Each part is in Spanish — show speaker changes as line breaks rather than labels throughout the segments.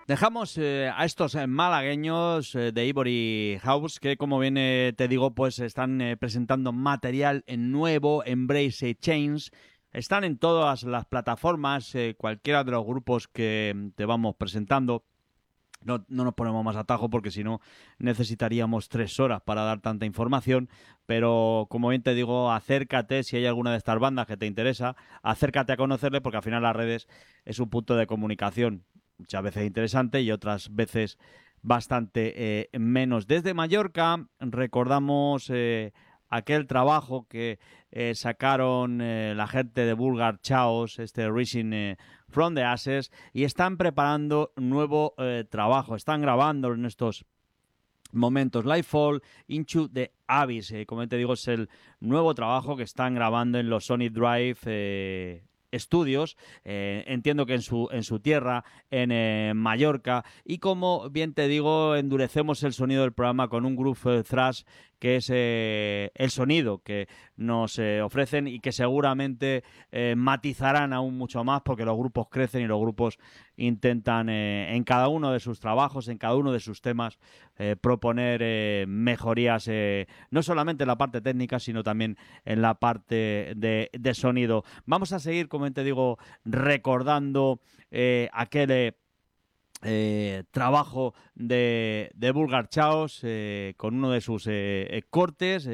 Dejamos a estos malagueños de Ivory House que, como bien te digo, pues están presentando material en nuevo, Embrace Change. Están en todas las plataformas, cualquiera de los grupos que te vamos presentando. No nos ponemos más atajo porque si no necesitaríamos 3 horas para dar tanta información, pero como bien te digo, acércate si hay alguna de estas bandas que te interesa, acércate a conocerle porque al final las redes es un punto de comunicación muchas veces interesante y otras veces bastante menos. Desde Mallorca recordamos aquel trabajo que sacaron la gente de Vulgar Chaos, Rising from the Ashes, y están preparando nuevo trabajo. Están grabando en estos momentos Lightfall Into the Abyss. Como te digo, es el nuevo trabajo que están grabando en los Sonic Drive Estudios, entiendo que en su tierra, en Mallorca, y como bien te digo, endurecemos el sonido del programa con un groove thrash que es el sonido que nos ofrecen y que seguramente matizarán aún mucho más porque los grupos crecen y los grupos intentan en cada uno de sus trabajos, en cada uno de sus temas, proponer mejorías, no solamente en la parte técnica, sino también en la parte de sonido. Vamos a seguir, como te digo, recordando aquel trabajo de Vulgar Chaos con uno de sus cortes,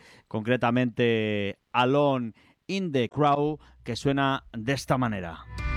concretamente Alone in the Crowd, que suena de esta manera.